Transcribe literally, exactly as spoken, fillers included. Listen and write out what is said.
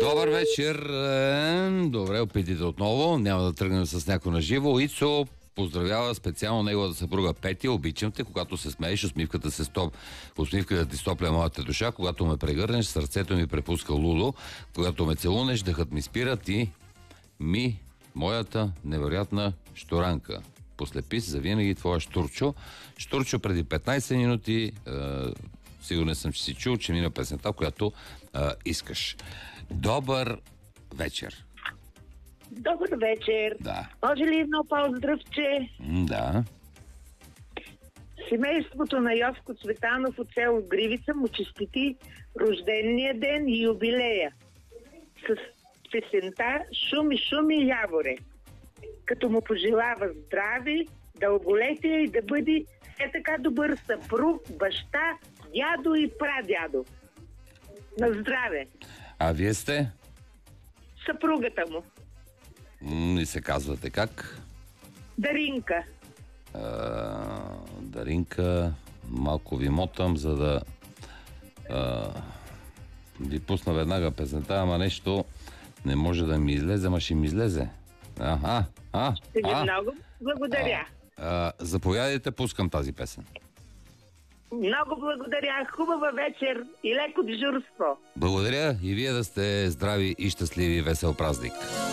Добър вечер. Добре, опитите отново. Няма да тръгнем с някой на живо. Ицо поздравява специално неговата съпруга Пети. Обичам те, когато се смееш, усмивката, се стоп... усмивката ти стопля моята душа, когато ме прегърнеш, сърцето ми препуска лудо, когато ме целунеш, дъхът ми спира, ти ми, моята невероятна щуранка. Послепис за винаги твоя Штурчо. Штурчо преди петнайсет минути, е, сигурен съм, че си чул, че мина песента, която е, искаш. Добър вечер. Добър вечер. Да. Може ли едно поздравче? М, Да. Семейството на Йовко Цветанов от село Гривица му честити рождения ден и юбилея с песента "Шуми, шуми, яворе", като му пожелава здраве, дълголетие и да бъде все така добър съпруг, баща, дядо и прадядо. На здраве! А вие сте? Съпругата му. М, И се казвате как? Даринка. А, Даринка, малко ви мотам, за да а, ви пусна веднага песента, ама нещо не може да ми излезе, ама ще ми излезе. Аха, а, Ще ви а, много благодаря. а, заповядайте, пускам тази песен. Много благодаря. Хубава вечер и леко дежурство. Благодаря и вие да сте здрави и щастливи. Весел празник!